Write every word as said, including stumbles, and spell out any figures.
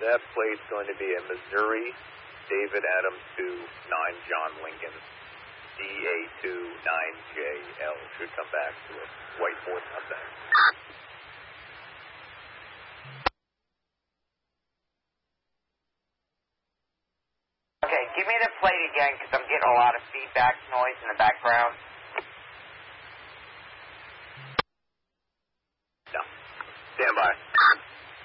That plate's going to be a Missouri, David Adams two, nine John Lincoln, D A two, nine J L. Should come back to it. White Horse Mustang. Okay, give me the plate again, because I'm getting a lot of feedback noise in the background.